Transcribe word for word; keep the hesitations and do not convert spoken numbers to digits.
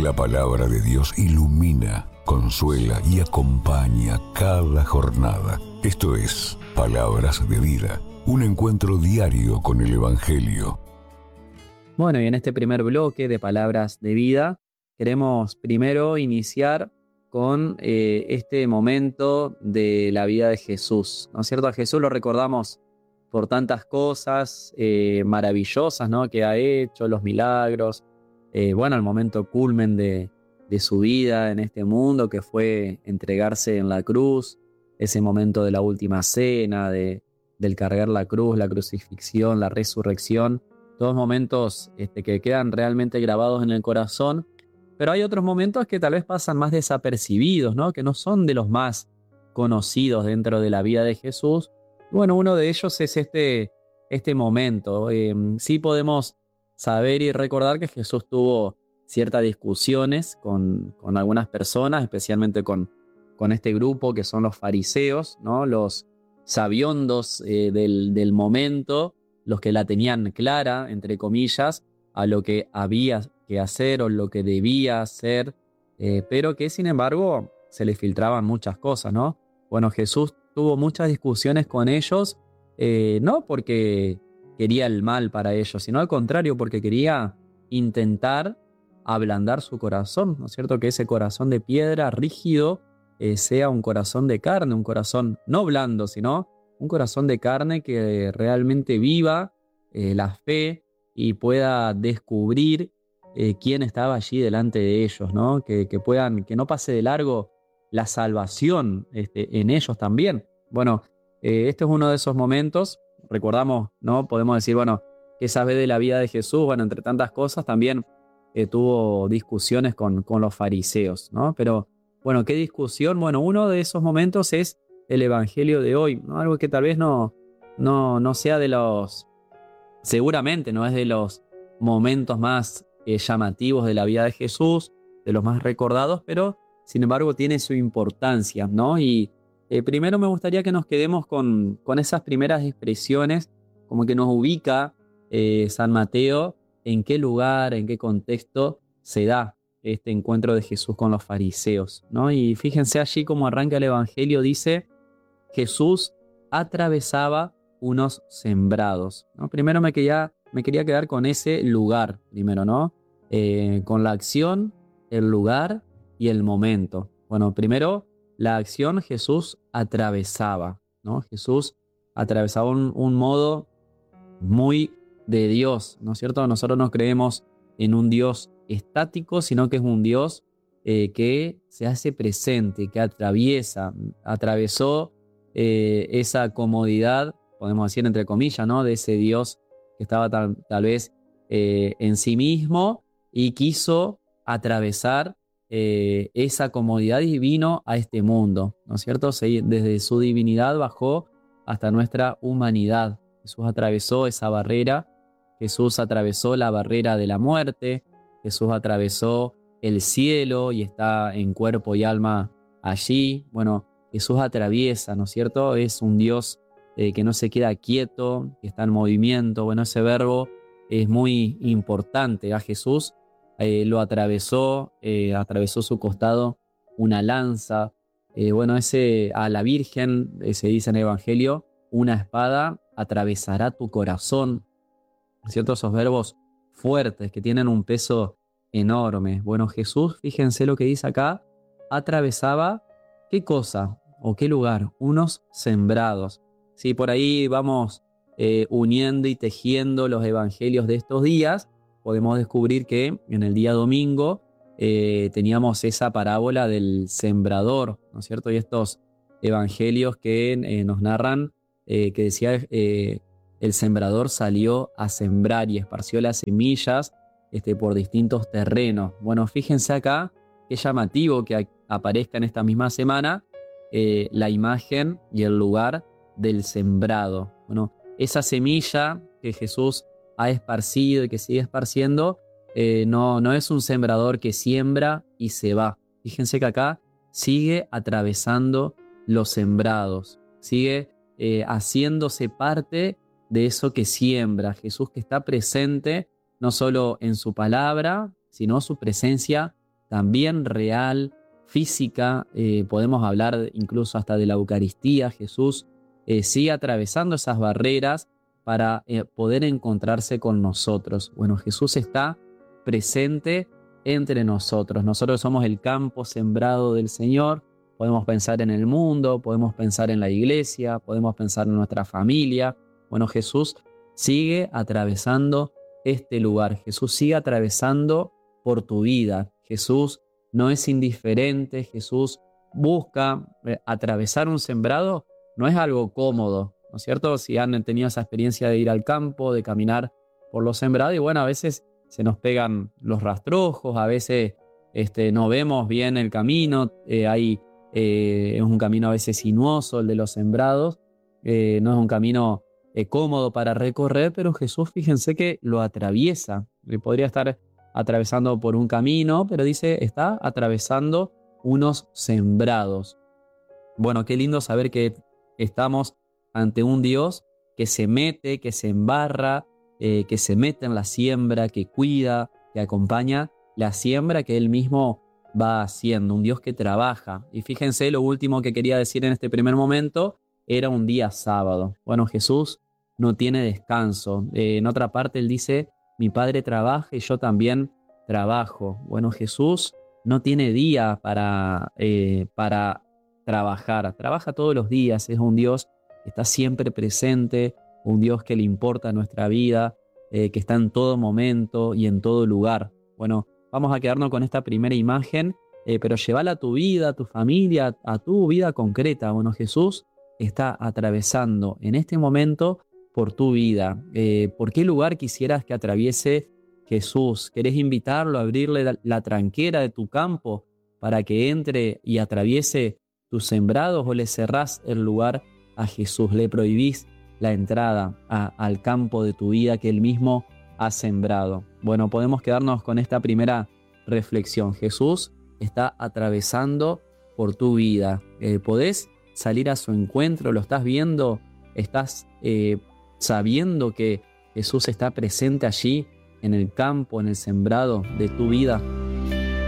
La palabra de Dios ilumina, consuela y acompaña cada jornada. Esto es Palabras de Vida, un encuentro diario con el Evangelio. Bueno, y en este primer bloque de Palabras de Vida, queremos primero iniciar con eh, este momento de la vida de Jesús, ¿no es cierto? A Jesús lo recordamos por tantas cosas eh, maravillosas, ¿no?, que ha hecho, los milagros, eh, bueno, el momento culmen de, de su vida en este mundo, que fue entregarse en la cruz, ese momento de la última cena, de, del cargar la cruz, la crucifixión, la resurrección, todos momentos este, que quedan realmente grabados en el corazón. Pero hay otros momentos que tal vez pasan más desapercibidos, ¿no?, que no son de los más conocidos dentro de la vida de Jesús. Bueno, uno de ellos es este, este momento. Eh, sí podemos saber y recordar que Jesús tuvo ciertas discusiones con, con algunas personas, especialmente con, con este grupo que son los fariseos, ¿no?, los sabiondos eh, del, del momento, los que la tenían clara, entre comillas, a lo que había que hacer o lo que debía hacer, eh, pero que sin embargo se les filtraban muchas cosas, ¿no? Bueno, Jesús tuvo muchas discusiones con ellos, eh, no porque quería el mal para ellos, sino al contrario, porque quería intentar ablandar su corazón, ¿no es cierto? Que ese corazón de piedra rígido eh, sea un corazón de carne, un corazón no blando, sino un corazón de carne que realmente viva eh, la fe y pueda descubrir eh, quién estaba allí delante de ellos, ¿no? Que, que puedan, que no pase de largo la salvación este, en ellos también. Bueno, eh, este es uno de esos momentos. Recordamos, ¿no? Podemos decir, bueno, ¿qué sabe de la vida de Jesús? Bueno, entre tantas cosas también eh, tuvo discusiones con, con los fariseos, ¿no? Pero, bueno, ¿qué discusión? Bueno, uno de esos momentos es el Evangelio de hoy, ¿no? Algo que tal vez no, no, no sea de los, seguramente no es de los momentos más eh, llamativos de la vida de Jesús, de los más recordados, pero sin embargo tiene su importancia, ¿no? Y eh, primero me gustaría que nos quedemos con, con esas primeras expresiones, como que nos ubica eh, San Mateo en qué lugar, en qué contexto se da este encuentro de Jesús con los fariseos, ¿no? Y fíjense allí cómo arranca el Evangelio, dice: Jesús atravesaba unos sembrados, ¿no? Primero me quería, me quería quedar con ese lugar, primero, ¿no? Eh, con la acción, el lugar y el momento. Bueno, primero, la acción, Jesús atravesaba, ¿no? Jesús atravesaba un, un modo muy de Dios, ¿no es cierto? Nosotros no creemos en un Dios estático, sino que es un Dios eh, que se hace presente, que atraviesa, atravesó eh, esa comodidad, podemos decir entre comillas, ¿no?, de ese Dios que estaba tal, tal vez eh, en sí mismo y quiso atravesar eh, esa comodidad y vino a este mundo, ¿no es cierto? Se, desde su divinidad bajó hasta nuestra humanidad. Jesús atravesó esa barrera, Jesús atravesó la barrera de la muerte, Jesús atravesó el cielo y está en cuerpo y alma allí. Bueno, Jesús atraviesa, ¿no es cierto? Es un Dios eh, que no se queda quieto, que está en movimiento. Bueno, ese verbo es muy importante. A Jesús eh, lo atravesó, eh, atravesó su costado una lanza. Eh, bueno, ese, a la Virgen, eh, se dice en el Evangelio, una espada atravesará tu corazón, ¿cierto? Esos verbos fuertes que tienen un peso enorme. Bueno, Jesús, fíjense lo que dice acá, atravesaba, ¿qué cosa o qué lugar? Unos sembrados. Sí, por ahí vamos eh, uniendo y tejiendo los evangelios de estos días. Podemos descubrir que en el día domingo eh, teníamos esa parábola del sembrador, ¿no es cierto? Y estos evangelios que eh, nos narran eh, que decía eh, el sembrador salió a sembrar y esparció las semillas este, por distintos terrenos. Bueno, fíjense acá qué llamativo que a, aparezca en esta misma semana eh, la imagen y el lugar del sembrado. Bueno, esa semilla que Jesús ha esparcido y que sigue esparciendo eh, no, no es un sembrador que siembra y se va. Fíjense que acá sigue atravesando los sembrados, sigue eh, haciéndose parte de eso que siembra. Jesús que está presente no solo en su palabra, sino su presencia también real, física. Eh, podemos hablar incluso hasta de la Eucaristía. Jesús eh, sigue atravesando esas barreras para eh, poder encontrarse con nosotros. Bueno, Jesús está presente entre nosotros. Nosotros somos el campo sembrado del Señor. Podemos pensar en el mundo, podemos pensar en la iglesia, podemos pensar en nuestra familia. Bueno, Jesús sigue atravesando este lugar. Jesús sigue atravesando por tu vida. Jesús no es indiferente. Jesús busca eh, atravesar un sembrado. No es algo cómodo, ¿no es cierto? Si han tenido esa experiencia de ir al campo, de caminar por los sembrados, y bueno, a veces se nos pegan los rastrojos, a veces este, no vemos bien el camino, eh, hay, eh, es un camino a veces sinuoso el de los sembrados, eh, no es un camino eh, cómodo para recorrer, pero Jesús, fíjense que lo atraviesa. Podría estar atravesando por un camino, pero dice, está atravesando unos sembrados. Bueno, qué lindo saber que estamos ante un Dios que se mete, que se embarra, eh, que se mete en la siembra, que cuida, que acompaña la siembra que Él mismo va haciendo. Un Dios que trabaja. Y fíjense, lo último que quería decir en este primer momento era un día sábado. Bueno, Jesús no tiene descanso. Eh, en otra parte Él dice, mi Padre trabaja y yo también trabajo. Bueno, Jesús no tiene día para, eh, para trabajar. Trabaja todos los días. Es un Dios que está siempre presente, un Dios que le importa nuestra vida, eh, que está en todo momento y en todo lugar. Bueno, vamos a quedarnos con esta primera imagen, eh, pero llévala a tu vida, a tu familia, a tu vida concreta. Bueno, Jesús está atravesando en este momento por tu vida. Eh, ¿Por qué lugar quisieras que atraviese Jesús? ¿Querés invitarlo a abrirle la, la tranquera de tu campo para que entre y atraviese tus sembrados, o le cerrás el lugar a Jesús? ¿Le prohibís la entrada a, al campo de tu vida que Él mismo ha sembrado? Bueno, podemos quedarnos con esta primera reflexión. Jesús está atravesando por tu vida. Eh, ¿Podés salir a su encuentro? ¿Lo estás viendo? ¿Estás eh, sabiendo que Jesús está presente allí en el campo, en el sembrado de tu vida?